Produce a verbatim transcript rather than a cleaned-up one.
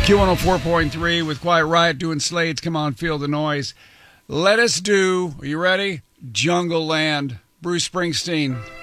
Q one oh four point three with Quiet Riot doing Slade's Come On, Feel the Noise. Let us do, are you ready? Jungle Land. Bruce Springsteen.